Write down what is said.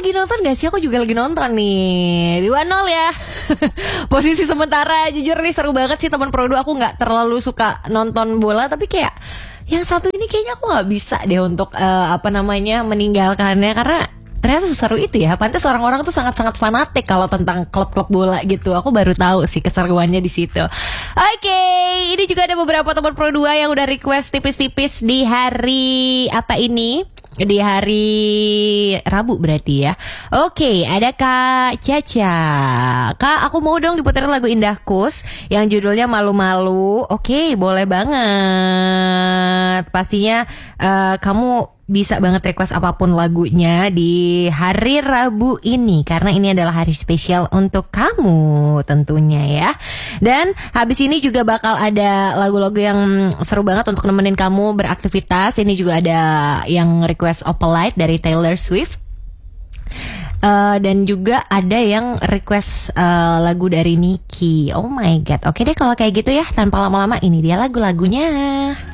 lagi nonton gak sih? Aku juga lagi nonton nih. 2-0 ya. Posisi sementara. Jujur nih seru banget sih teman Pro 2. Aku gak terlalu suka nonton bola, tapi kayak yang satu ini kayaknya aku gak bisa deh untuk meninggalkannya, karena ternyata seseru itu ya. Pantes orang-orang tuh sangat-sangat fanatik kalau tentang klub-klub bola gitu. Aku baru tahu sih keseruannya di situ. Oke, ini juga ada beberapa teman Pro 2 yang udah request tipis-tipis di hari apa ini? Di hari Rabu berarti ya. Oke, ada Kak Caca. Kak, aku mau dong diputerin lagu Indah Kus yang judulnya Malu-Malu. Oke, boleh banget. Pastinya kamu bisa banget request apapun lagunya di hari Rabu ini, karena ini adalah hari spesial untuk kamu tentunya ya. Dan habis ini juga bakal ada lagu-lagu yang seru banget untuk nemenin kamu beraktivitas. Ini juga ada yang request Opalite dari Taylor Swift. Dan juga ada yang request lagu dari Nicki. Oh my god. Oke deh kalau kayak gitu ya, tanpa lama-lama ini dia lagu-lagunya.